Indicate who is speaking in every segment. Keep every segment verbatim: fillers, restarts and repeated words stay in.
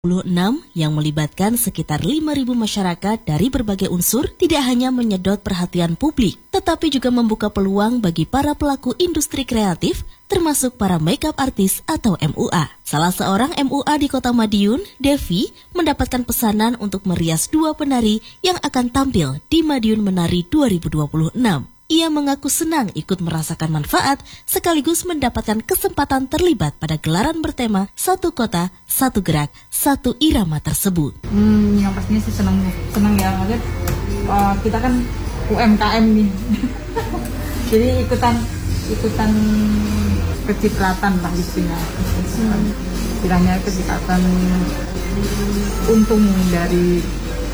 Speaker 1: enam yang melibatkan sekitar lima ribu masyarakat dari berbagai unsur tidak hanya menyedot perhatian publik, tetapi juga membuka peluang bagi para pelaku industri kreatif, termasuk para makeup artis atau M U A. Salah seorang M U A di Kota Madiun, Devi, mendapatkan pesanan untuk merias dua penari yang akan tampil di Madiun Menari dua ribu dua puluh enam. Ia mengaku senang ikut merasakan manfaat sekaligus mendapatkan kesempatan terlibat pada gelaran bertema Satu Kota, Satu Gerak, Satu Irama tersebut.
Speaker 2: Hmm, yang pastinya sih senang, senang ya. Maksudnya uh, kita kan U M K M nih, jadi ikutan ikutan kecipratan lah istilahnya. Hmm. Istilahnya kecipratan untung dari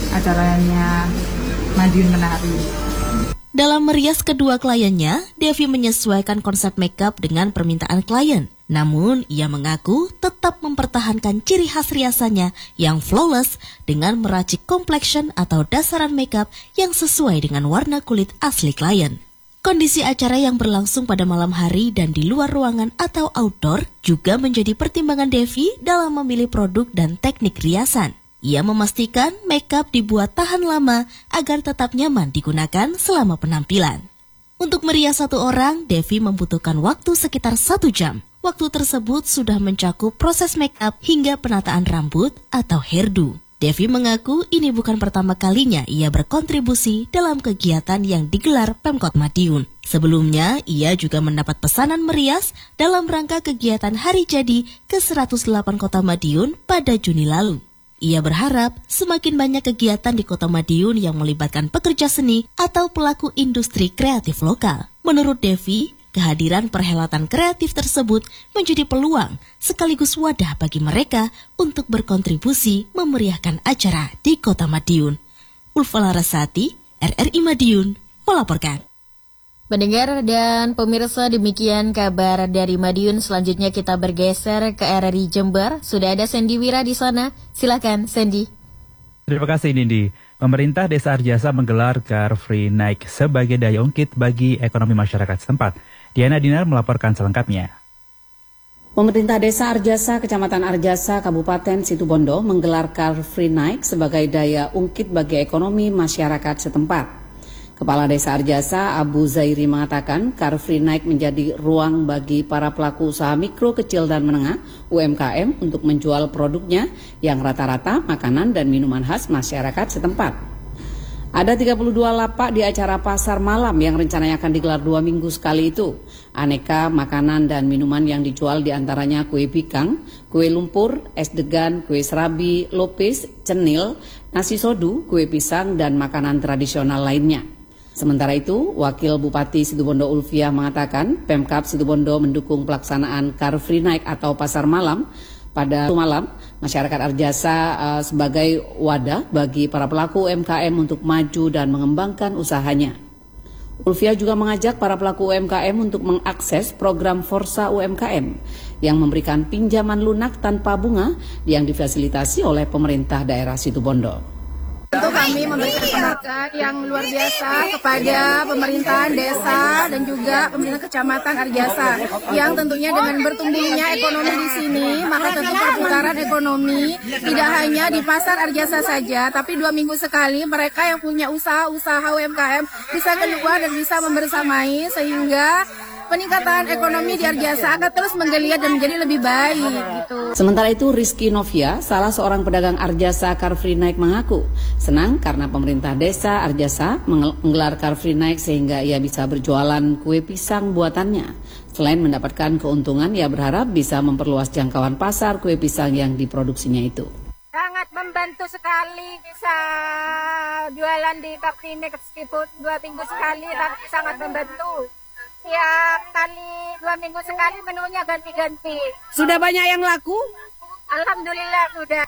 Speaker 2: acaranya Madiun Menari.
Speaker 1: Dalam merias kedua kliennya, Devi menyesuaikan konsep makeup dengan permintaan klien. Namun, ia mengaku tetap mempertahankan ciri khas riasannya yang flawless dengan meracik complexion atau dasaran makeup yang sesuai dengan warna kulit asli klien. Kondisi acara yang berlangsung pada malam hari dan di luar ruangan atau outdoor juga menjadi pertimbangan Devi dalam memilih produk dan teknik riasan. Ia memastikan makeup dibuat tahan lama agar tetap nyaman digunakan selama penampilan. Untuk merias satu orang, Devi membutuhkan waktu sekitar satu jam. Waktu tersebut sudah mencakup proses makeup hingga penataan rambut atau hairdo. Devi mengaku ini bukan pertama kalinya ia berkontribusi dalam kegiatan yang digelar Pemkot Madiun. Sebelumnya, ia juga mendapat pesanan merias dalam rangka kegiatan Hari Jadi ke seratus delapan Kota Madiun pada Juni lalu. Ia berharap semakin banyak kegiatan di Kota Madiun yang melibatkan pekerja seni atau pelaku industri kreatif lokal. Menurut Devi, kehadiran perhelatan kreatif tersebut menjadi peluang sekaligus wadah bagi mereka untuk berkontribusi memeriahkan acara di Kota Madiun. Ulfa Larasati, R R I Madiun, melaporkan.
Speaker 3: Pendengar dan pemirsa, demikian kabar dari Madiun. Selanjutnya kita bergeser ke R R I Jember. Sudah ada Sandy Wira di sana. Silakan, Sandy.
Speaker 4: Terima kasih, Nindi. Pemerintah Desa Arjasa menggelar Car Free Night sebagai daya ungkit bagi ekonomi masyarakat setempat. Diana Dinar melaporkan selengkapnya.
Speaker 5: Pemerintah Desa Arjasa, Kecamatan Arjasa, Kabupaten Situbondo menggelar Car Free Night sebagai daya ungkit bagi ekonomi masyarakat setempat. Kepala Desa Arjasa, Abu Zairi mengatakan Car Free Night menjadi ruang bagi para pelaku usaha mikro, kecil, dan menengah U M K M untuk menjual produknya yang rata-rata makanan dan minuman khas masyarakat setempat. Ada tiga puluh dua lapak di acara pasar malam yang rencananya akan digelar dua minggu sekali itu. Aneka makanan dan minuman yang dijual diantaranya kue bikang, kue lumpur, es degan, kue serabi, lopis, cenil, nasi sodu, kue pisang, dan makanan tradisional lainnya. Sementara itu, Wakil Bupati Situbondo Ulfiah mengatakan Pemkab Situbondo mendukung pelaksanaan Car Free Night atau pasar malam pada malam masyarakat Arjasa uh, sebagai wadah bagi para pelaku U M K M untuk maju dan mengembangkan usahanya. Ulfiah juga mengajak para pelaku U M K M untuk mengakses program Forsa U M K M yang memberikan pinjaman lunak tanpa bunga yang difasilitasi oleh pemerintah daerah Situbondo.
Speaker 6: Tentu kami memberikan penghargaan yang luar biasa kepada pemerintahan desa dan juga pemerintah kecamatan Arjasa yang tentunya dengan bertumbuhnya ekonomi di sini, maka tentu perputaran ekonomi tidak hanya di pasar Arjasa saja, tapi dua minggu sekali mereka yang punya usaha-usaha U M K M bisa keluar dan bisa membersamai sehingga peningkatan ekonomi di Arjasa akan terus menggeliat dan menjadi lebih baik gitu.
Speaker 5: Sementara itu Rizky Novia, salah seorang pedagang Arjasa Car Free Night mengaku senang karena pemerintah desa Arjasa menggelar Car Free Night sehingga ia bisa berjualan kue pisang buatannya. Selain mendapatkan keuntungan, ia berharap bisa memperluas jangkauan pasar kue pisang yang diproduksinya itu.
Speaker 6: Sangat membantu sekali bisa jualan di Car Free Night meskipun dua minggu sekali, tapi sangat membantu. Tiap kali dua minggu sekali menunya ganti-ganti.
Speaker 5: Sudah banyak yang laku?
Speaker 6: Alhamdulillah sudah.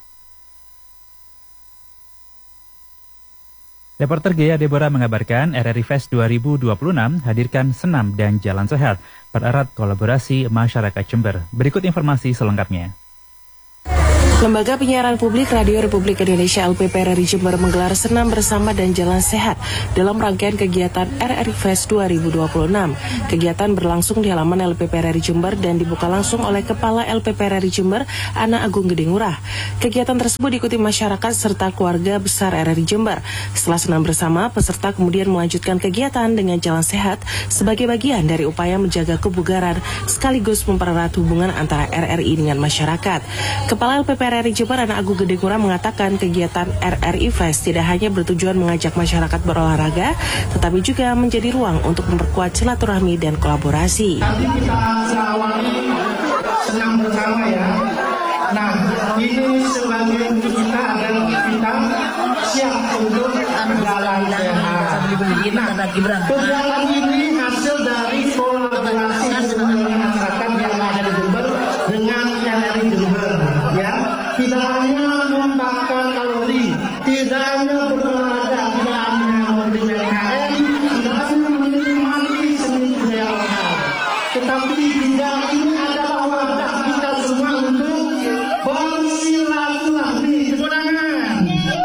Speaker 4: Reporter Gea Deborah mengabarkan R R I Fest dua ribu dua puluh enam hadirkan senam dan jalan sehat, pererat kolaborasi masyarakat Jember. Berikut informasi selengkapnya.
Speaker 7: Lembaga Penyiaran Publik Radio Republik Indonesia L P P R R I Jember menggelar senam bersama dan jalan sehat dalam rangkaian kegiatan R R I Fest dua ribu dua puluh enam. Kegiatan berlangsung di halaman L P P R R I Jember dan dibuka langsung oleh Kepala L P P R R I Jember, Ana Agung Gede Ngurah. Kegiatan tersebut diikuti masyarakat serta keluarga besar R R I Jember. Setelah senam bersama, peserta kemudian melanjutkan kegiatan dengan jalan sehat sebagai bagian dari upaya menjaga kebugaran sekaligus mempererat hubungan antara R R I dengan masyarakat. Kepala L P P R R I Jember, Ana Agung Gede Ngurah mengatakan kegiatan R R I Fest tidak hanya bertujuan mengajak masyarakat berolahraga, tetapi juga menjadi ruang untuk memperkuat silaturahmi dan kolaborasi.
Speaker 8: Nanti kita awali senam bersama ya. Nah, ini sebagai untuk kita agar kita siap untuk jalan sehat. Nah, kegiatan ini hasil dari kolaborasi seluruh masyarakat yang ada di Jember dengan R R I Jember. Ya, tidak hanya membakar kalori, tidak hanya berolahraga, tidak hanya membeli P K M, tidak hanya menikmati seni budaya lokal, tetapi juga ini adalah wadah kita semua untuk bersilaturahmi, kemudahan,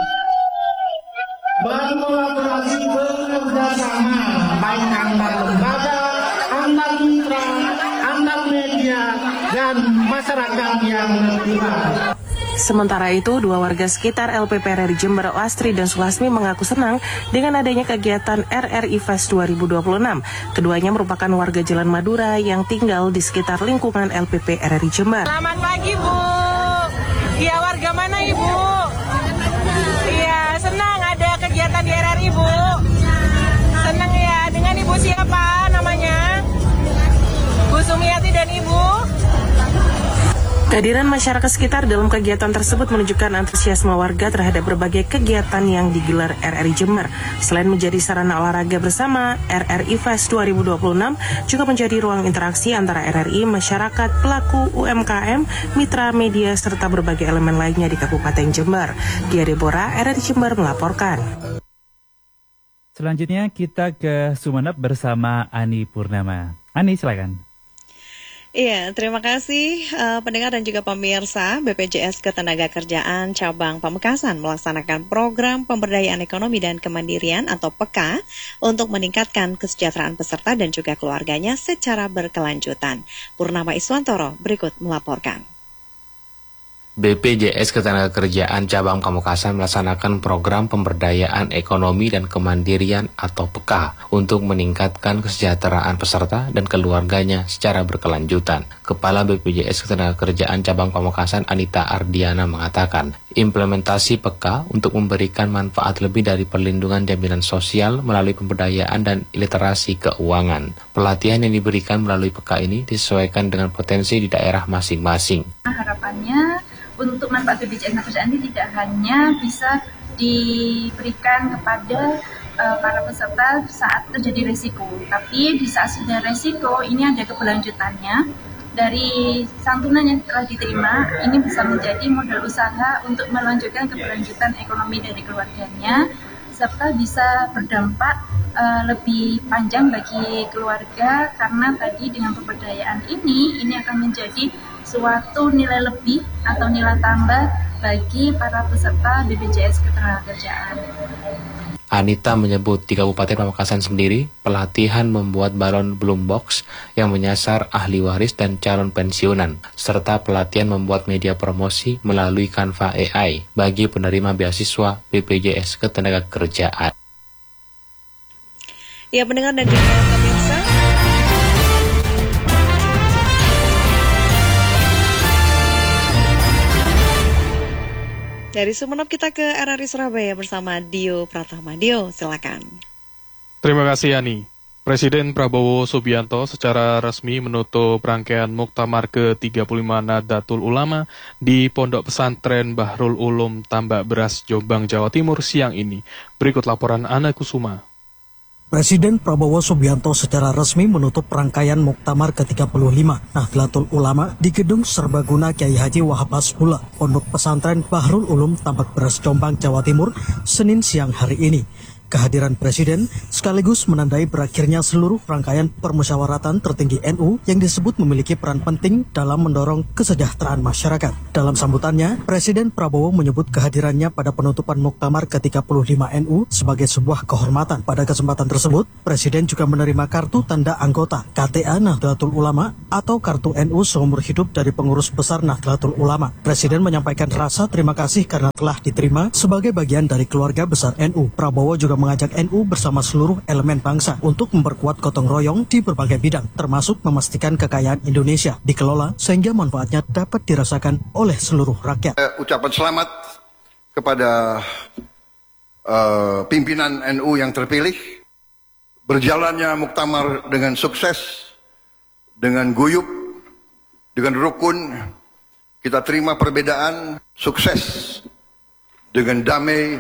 Speaker 8: berkolaborasi, bekerja sama, baik antar lembaga, antar mitra, antar media, dan masyarakat yang terlibat.
Speaker 7: Sementara itu, dua warga sekitar L P P R R I Jember, Astri dan Sulasmi, mengaku senang dengan adanya kegiatan R R I Fest dua ribu dua puluh enam. Keduanya merupakan warga Jalan Madura yang tinggal di sekitar lingkungan L P P R R I Jember.
Speaker 9: Selamat pagi, Bu. Iya, warga mana, Ibu? Iya, senang ada kegiatan di R R I, Bu. Senang ya. Dengan Ibu siapa namanya? Bu Sumiati dan Ibu.
Speaker 7: Kehadiran masyarakat sekitar dalam kegiatan tersebut menunjukkan antusiasme warga terhadap berbagai kegiatan yang digelar R R I Jember. Selain menjadi sarana olahraga bersama, R R I Fest dua ribu dua puluh enam juga menjadi ruang interaksi antara R R I, masyarakat, pelaku U M K M, mitra media, serta berbagai elemen lainnya di Kabupaten Jember. Dia Deborah, R R I Jember melaporkan.
Speaker 4: Selanjutnya kita ke Sumeneb bersama Ani Purnama. Ani, silakan.
Speaker 10: Iya, terima kasih uh, pendengar dan juga pemirsa. B P J S Ketenagakerjaan Cabang Pamekasan melaksanakan program pemberdayaan ekonomi dan kemandirian atau P E K A untuk meningkatkan kesejahteraan peserta dan juga keluarganya secara berkelanjutan. Purnama Iswantoro berikut melaporkan.
Speaker 11: B P J S Ketenagakerjaan Cabang Pamekasan melaksanakan program pemberdayaan ekonomi dan kemandirian atau P E K A untuk meningkatkan kesejahteraan peserta dan keluarganya secara berkelanjutan. Kepala B P J S Ketenagakerjaan Cabang Pamekasan Anita Ardiana mengatakan, implementasi P E K A untuk memberikan manfaat lebih dari perlindungan jaminan sosial melalui pemberdayaan dan literasi keuangan. Pelatihan yang diberikan melalui P E K A ini disesuaikan dengan potensi di daerah masing-masing.
Speaker 12: Harapannya untuk manfaat B P J S Ketenagakerjaan ini tidak hanya bisa diberikan kepada uh, para peserta saat terjadi resiko, tapi di saat sudah resiko ini ada keberlanjutannya. Dari santunan yang telah diterima, ini bisa menjadi modal usaha untuk melanjutkan keberlanjutan ekonomi dari keluarganya, serta bisa berdampak uh, lebih panjang bagi keluarga, karena tadi dengan pemberdayaan ini, ini akan menjadi suatu nilai lebih atau nilai tambah bagi para peserta B P J S Ketenagakerjaan.
Speaker 11: Anita menyebut di Kabupaten Pamekasan sendiri, pelatihan membuat balon bloom box yang menyasar ahli waris dan calon pensiunan, serta pelatihan membuat media promosi melalui Canva A I bagi penerima beasiswa B P J S Ketenagakerjaan.
Speaker 10: Ya, pendengar dan juga pemirsa, dari Sumeneb kita ke R R I Surabaya bersama Dio Pratama. Dio, silakan.
Speaker 13: Terima kasih, Yani. Presiden Prabowo Subianto secara resmi menutup rangkaian Muktamar ke tiga puluh lima Nahdlatul Ulama di Pondok Pesantren Bahrul Ulum Tambak Beras, Jombang, Jawa Timur siang ini. Berikut laporan Ana Kusuma.
Speaker 14: Presiden Prabowo Subianto secara resmi menutup rangkaian Muktamar ke tiga puluh lima Nahdlatul Ulama di Gedung Serbaguna Kiai Haji Wahab Hasbullah, Pondok Pesantren Bahrul Ulum Tambak Beras, Jombang, Jawa Timur, Senin siang hari ini. Kehadiran Presiden sekaligus menandai berakhirnya seluruh rangkaian permusyawaratan tertinggi N U yang disebut memiliki peran penting dalam mendorong kesejahteraan masyarakat. Dalam sambutannya, Presiden Prabowo menyebut kehadirannya pada penutupan Muktamar ke tiga puluh lima N U sebagai sebuah kehormatan. Pada kesempatan tersebut, Presiden juga menerima kartu tanda anggota K T A Nahdlatul Ulama atau kartu N U seumur hidup dari pengurus besar Nahdlatul Ulama. Presiden menyampaikan rasa terima kasih karena telah diterima sebagai bagian dari keluarga besar N U. Prabowo juga mengajak N U bersama seluruh elemen bangsa untuk memperkuat gotong royong di berbagai bidang, termasuk memastikan kekayaan Indonesia dikelola sehingga manfaatnya dapat dirasakan oleh seluruh rakyat.
Speaker 15: Uh, ucapan selamat kepada uh, pimpinan N U yang terpilih. Berjalannya muktamar dengan sukses, dengan guyup, dengan rukun. Kita terima perbedaan, sukses, dengan damai,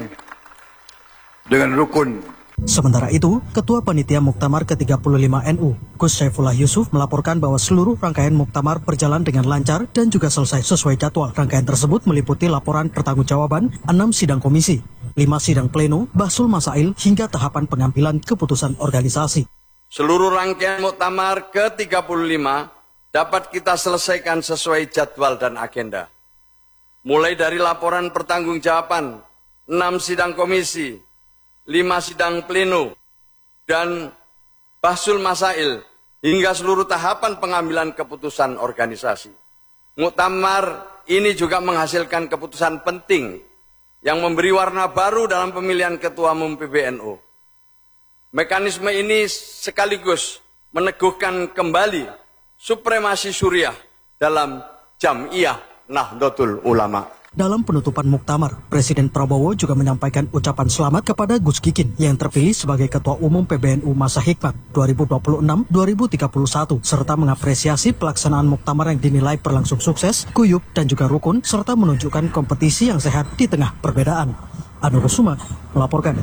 Speaker 15: dengan rukun.
Speaker 14: Sementara itu, Ketua Panitia Muktamar ke tiga puluh lima N U, Gus Saifullah Yusuf melaporkan bahwa seluruh rangkaian Muktamar berjalan dengan lancar dan juga selesai sesuai jadwal. Rangkaian tersebut meliputi laporan pertanggungjawaban, enam sidang komisi, lima sidang pleno, bahsul masail, hingga tahapan pengambilan keputusan organisasi.
Speaker 16: Seluruh rangkaian Muktamar ke tiga puluh lima dapat kita selesaikan sesuai jadwal dan agenda. Mulai dari laporan pertanggungjawaban, enam sidang komisi, lima sidang pleno, dan bahsul masail, hingga seluruh tahapan pengambilan keputusan organisasi. Muktamar ini juga menghasilkan keputusan penting yang memberi warna baru dalam pemilihan Ketua Umum P B N U. Mekanisme ini sekaligus meneguhkan kembali supremasi Suriah dalam Jam'iyah Nahdlatul Ulama.
Speaker 14: Dalam penutupan Muktamar, Presiden Prabowo juga menyampaikan ucapan selamat kepada Gus Kikin yang terpilih sebagai Ketua Umum P B N U masa hikmat dua ribu dua puluh enam sampai dua ribu tiga puluh satu, serta mengapresiasi pelaksanaan Muktamar yang dinilai berlangsung sukses, guyup, dan juga rukun, serta menunjukkan kompetisi yang sehat di tengah perbedaan. Anur Suma melaporkan.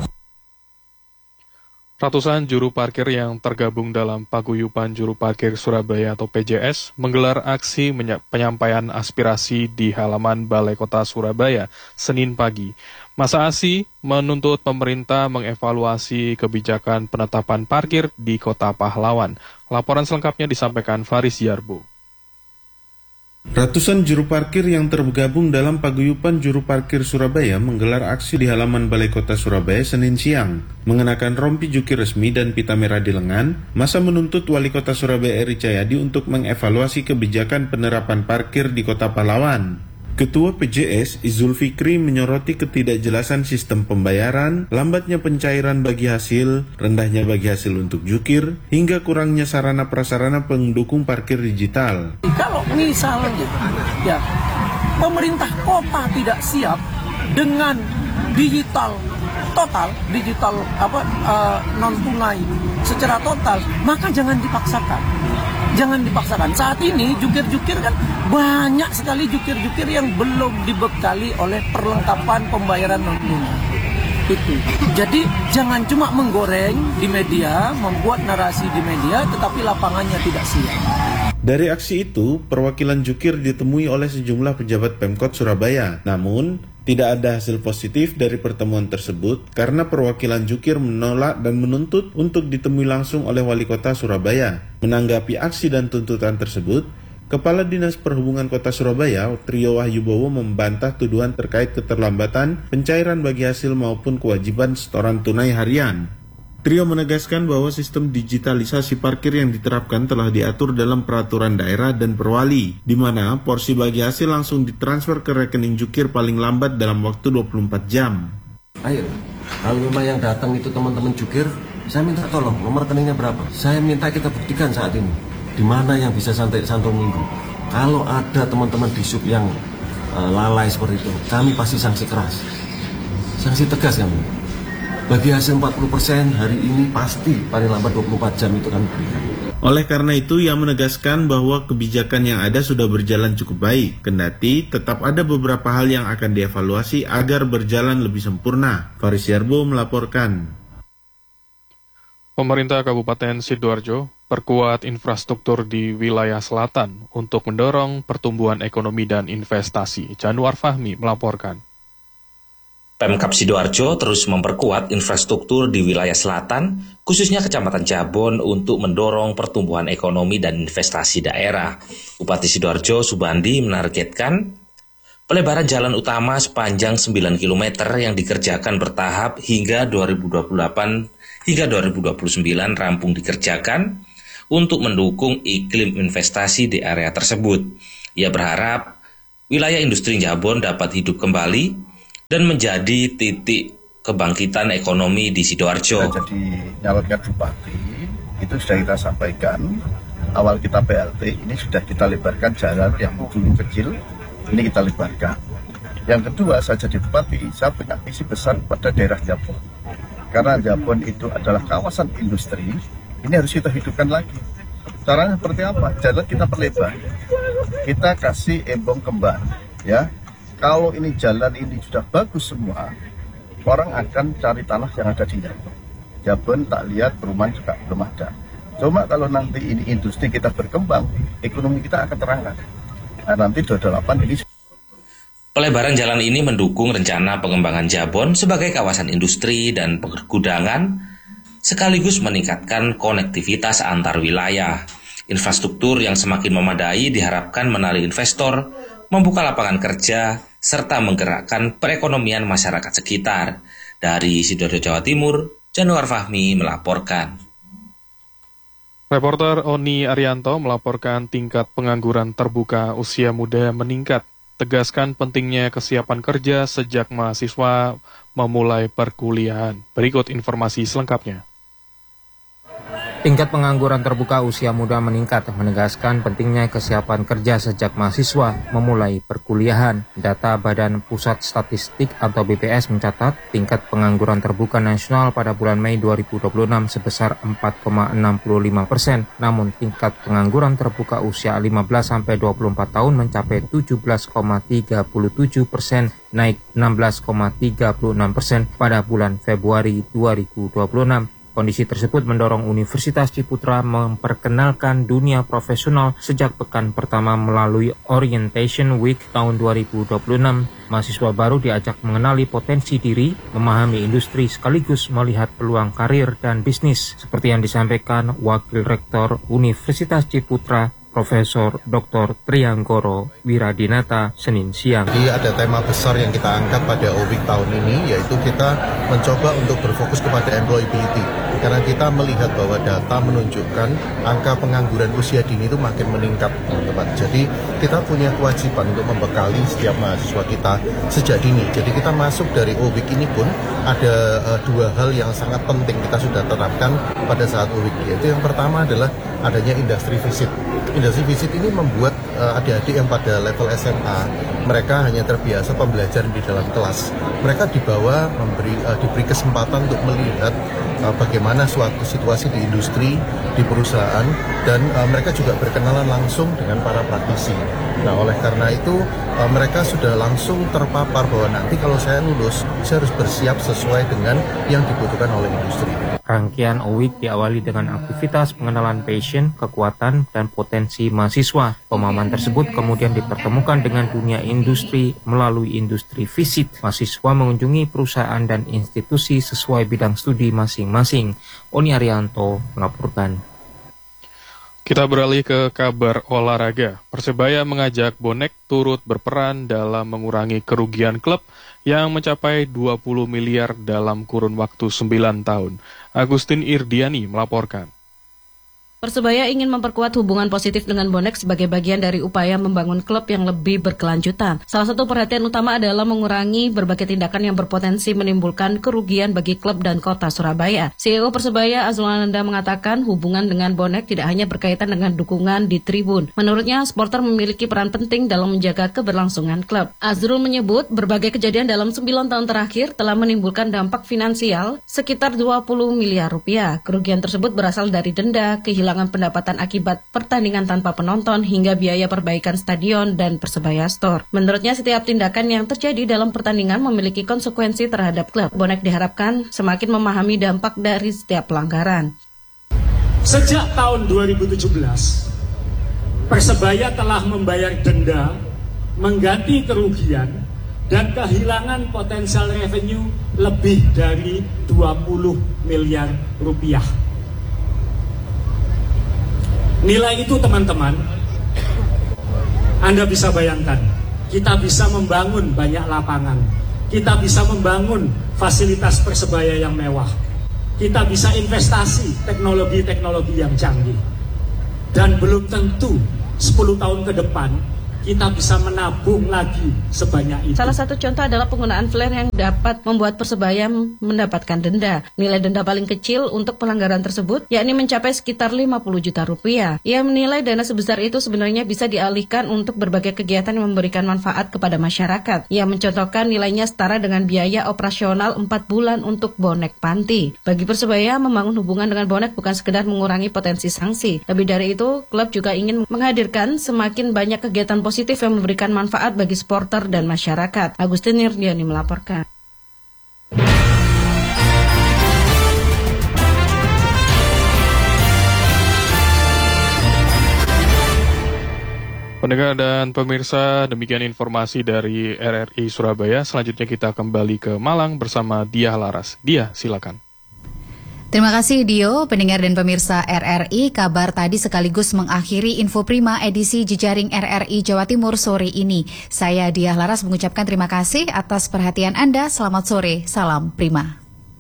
Speaker 13: Ratusan juru parkir yang tergabung dalam Paguyuban Juru Parkir Surabaya atau P J S menggelar aksi penyampaian aspirasi di halaman Balai Kota Surabaya Senin pagi. Masa aksi menuntut pemerintah mengevaluasi kebijakan penetapan parkir di Kota Pahlawan. Laporan selengkapnya disampaikan Faris Yarbo.
Speaker 17: Ratusan juru parkir yang tergabung dalam Paguyuban Juru Parkir Surabaya menggelar aksi di halaman Balai Kota Surabaya Senin siang. Mengenakan rompi jukir resmi dan pita merah di lengan, masa menuntut Wali Kota Surabaya Eri Cahyadi untuk mengevaluasi kebijakan penerapan parkir di Kota Pahlawan. Ketua P J S Izul Fikri menyoroti ketidakjelasan sistem pembayaran, lambatnya pencairan bagi hasil, rendahnya bagi hasil untuk jukir, hingga kurangnya sarana prasarana pendukung parkir digital.
Speaker 18: Kalau misalnya ya pemerintah kota tidak siap dengan digital total, digital apa uh, non tunai secara total, maka jangan dipaksakan. Jangan dipaksakan. Saat ini jukir-jukir kan banyak sekali jukir-jukir yang belum dibekali oleh perlengkapan pembayaran non tunai. Itu. Jadi jangan cuma menggoreng di media, membuat narasi di media, tetapi lapangannya tidak siap.
Speaker 17: Dari aksi itu, perwakilan jukir ditemui oleh sejumlah pejabat Pemkot Surabaya. Namun, tidak ada hasil positif dari pertemuan tersebut karena perwakilan jukir menolak dan menuntut untuk ditemui langsung oleh Wali Kota Surabaya. Menanggapi aksi dan tuntutan tersebut, Kepala Dinas Perhubungan Kota Surabaya, Trio Wahyubowo membantah tuduhan terkait keterlambatan pencairan bagi hasil maupun kewajiban setoran tunai harian. Trio menegaskan bahwa sistem digitalisasi parkir yang diterapkan telah diatur dalam peraturan daerah dan perwali, di mana porsi bagi hasil langsung ditransfer ke rekening jukir paling lambat dalam waktu dua puluh empat jam.
Speaker 19: Ayo, kalau memang yang datang itu teman-teman jukir, saya minta tolong nomor rekeningnya berapa. Saya minta kita buktikan saat ini, di mana yang bisa santai satu minggu. Kalau ada teman-teman di sub yang uh, lalai seperti itu, kami pasti sanksi keras, sanksi tegas kami. Bagi hasil empat puluh persen hari ini pasti paling lambat dua puluh empat jam itu kan berikan.
Speaker 17: Oleh karena itu, ia menegaskan bahwa kebijakan yang ada sudah berjalan cukup baik. Kendati tetap ada beberapa hal yang akan dievaluasi agar berjalan lebih sempurna. Faris Yarbo melaporkan.
Speaker 13: Pemerintah Kabupaten Sidoarjo perkuat infrastruktur di wilayah selatan untuk mendorong pertumbuhan ekonomi dan investasi. Januar Fahmi melaporkan.
Speaker 20: Pemkab Sidoarjo terus memperkuat infrastruktur di wilayah selatan, khususnya Kecamatan Jabon untuk mendorong pertumbuhan ekonomi dan investasi daerah. Bupati Sidoarjo Subandi menargetkan pelebaran jalan utama sepanjang sembilan kilometer yang dikerjakan bertahap hingga dua ribu dua puluh delapan hingga dua ribu dua puluh sembilan rampung dikerjakan untuk mendukung iklim investasi di area tersebut. Ia berharap wilayah industri Jabon dapat hidup kembali dan menjadi titik kebangkitan ekonomi di Sidoarjo.
Speaker 21: Jadi nyalonkan bupati, itu sudah kita sampaikan, awal kita P L T, ini sudah kita lebarkan jalan yang dulu kecil, ini kita lebarkan. Yang kedua, saya jadi bupati, saya punya visi besar pada daerah Jabon. Karena Jabon itu adalah kawasan industri, ini harus kita hidupkan lagi. Caranya seperti apa? Jalan kita perlebar, kita kasih embong kembar, ya. Kalau ini jalan ini sudah bagus semua, orang akan cari tanah yang ada di Jabon. Jabon tak lihat perumahan juga belum ada. Cuma kalau nanti ini industri kita berkembang, ekonomi kita akan terangkat. Nah, nanti dua ribu delapan ini.
Speaker 20: Pelebaran jalan ini mendukung rencana pengembangan Jabon sebagai kawasan industri dan pergudangan, sekaligus meningkatkan konektivitas antar wilayah. Infrastruktur yang semakin memadai diharapkan menarik investor, membuka lapangan kerja, serta menggerakkan perekonomian masyarakat sekitar. Dari Sidoarjo, Jawa Timur, Januar Fahmi melaporkan.
Speaker 13: Reporter Oni Arianto melaporkan tingkat pengangguran terbuka usia muda meningkat. Tegaskan pentingnya kesiapan kerja sejak mahasiswa memulai perkuliahan. Berikut informasi selengkapnya.
Speaker 22: Tingkat pengangguran terbuka usia muda meningkat, menegaskan pentingnya kesiapan kerja sejak mahasiswa memulai perkuliahan. Data Badan Pusat Statistik atau B P S mencatat tingkat pengangguran terbuka nasional pada bulan Mei dua ribu dua puluh enam sebesar empat koma enam lima persen. Namun tingkat pengangguran terbuka usia lima belas sampai dua puluh empat tahun mencapai tujuh belas koma tiga tujuh persen, naik enam belas koma tiga enam persen pada bulan Februari dua ribu dua puluh enam. Kondisi tersebut mendorong Universitas Ciputra memperkenalkan dunia profesional sejak pekan pertama melalui Orientation Week tahun dua ribu dua puluh enam. Mahasiswa baru diajak mengenali potensi diri, memahami industri sekaligus melihat peluang karir dan bisnis, seperti yang disampaikan Wakil Rektor Universitas Ciputra, Profesor Doktor Trianggoro Wiradinata, Senin siang.
Speaker 23: Jadi ada tema besar yang kita angkat pada O W I C tahun ini, yaitu kita mencoba untuk berfokus kepada employability. Karena kita melihat bahwa data menunjukkan angka pengangguran usia dini itu makin meningkat, teman-teman. Jadi kita punya kewajiban untuk membekali setiap mahasiswa kita sejak dini. Jadi kita masuk dari O W I C ini pun ada uh, dua hal yang sangat penting kita sudah terapkan pada saat O W I C. Yaitu yang pertama adalah adanya industry visit. Industry visit ini membuat uh, adik-adik yang pada level S M A, mereka hanya terbiasa pembelajaran di dalam kelas. Mereka dibawa, memberi, uh, diberi kesempatan untuk melihat uh, bagaimana suatu situasi di industri, di perusahaan, dan uh, mereka juga berkenalan langsung dengan para praktisi. Nah, oleh karena itu uh, mereka sudah langsung terpapar bahwa nanti kalau saya lulus, saya harus bersiap sesuai dengan yang dibutuhkan oleh industri.
Speaker 22: Rangkaian O W I C diawali dengan aktivitas pengenalan passion, kekuatan, dan potensi mahasiswa. Pemahaman tersebut kemudian dipertemukan dengan dunia industri melalui industri visit. Mahasiswa mengunjungi perusahaan dan institusi sesuai bidang studi masing-masing. Oni Arianto melaporkan.
Speaker 13: Kita beralih ke kabar olahraga. Persebaya mengajak bonek turut berperan dalam mengurangi kerugian klub yang mencapai dua puluh miliar dalam kurun waktu sembilan tahun. Agustin Irdiani melaporkan.
Speaker 24: Persebaya ingin memperkuat hubungan positif dengan bonek sebagai bagian dari upaya membangun klub yang lebih berkelanjutan. Salah satu perhatian utama adalah mengurangi berbagai tindakan yang berpotensi menimbulkan kerugian bagi klub dan kota Surabaya. C E O Persebaya Azrul Ananda mengatakan hubungan dengan bonek tidak hanya berkaitan dengan dukungan di tribun. Menurutnya, supporter memiliki peran penting dalam menjaga keberlangsungan klub. Azrul menyebut berbagai kejadian dalam sembilan tahun terakhir telah menimbulkan dampak finansial sekitar dua puluh miliar rupiah. Kerugian tersebut berasal dari denda, kehilangan pendapatan akibat pertandingan tanpa penonton hingga biaya perbaikan stadion dan Persebaya Store. Menurutnya, setiap tindakan yang terjadi dalam pertandingan memiliki konsekuensi terhadap klub. Bonek diharapkan semakin memahami dampak dari setiap pelanggaran.
Speaker 25: Sejak tahun dua ribu tujuh belas, Persebaya telah membayar denda, mengganti kerugian dan kehilangan potensial revenue lebih dari dua puluh miliar rupiah. Nilai itu teman-teman, Anda bisa bayangkan, kita bisa membangun banyak lapangan, kita bisa membangun fasilitas persebaya yang mewah, kita bisa investasi teknologi-teknologi yang canggih, dan belum tentu sepuluh tahun ke depan kita bisa menabung lagi sebanyak itu.
Speaker 24: Salah satu contoh adalah penggunaan flare yang dapat membuat Persebaya mendapatkan denda. Nilai denda paling kecil untuk pelanggaran tersebut yakni mencapai sekitar lima puluh juta rupiah. Ia menilai dana sebesar itu sebenarnya bisa dialihkan untuk berbagai kegiatan yang memberikan manfaat kepada masyarakat. Ia mencontohkan nilainya setara dengan biaya operasional empat bulan untuk bonek panti. Bagi Persebaya, membangun hubungan dengan bonek bukan sekedar mengurangi potensi sanksi. Lebih dari itu, klub juga ingin menghadirkan semakin banyak kegiatan positif positif yang memberikan manfaat bagi supporter dan masyarakat. Agustin Nirdiani melaporkan.
Speaker 13: Pendengar dan pemirsa, demikian informasi dari R R I Surabaya. Selanjutnya kita kembali ke Malang bersama Diah Laras. Diah, silakan.
Speaker 1: Terima kasih Dio, pendengar dan pemirsa R R I. Kabar tadi sekaligus mengakhiri Info Prima edisi Jejaring R R I Jawa Timur sore ini. Saya Diah Laras mengucapkan terima kasih atas perhatian Anda. Selamat sore, salam Prima.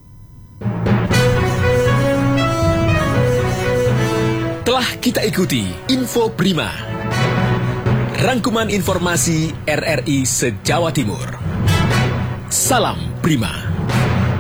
Speaker 2: Telah kita ikuti Info Prima, rangkuman informasi R R I se-Jawa Timur. Salam Prima.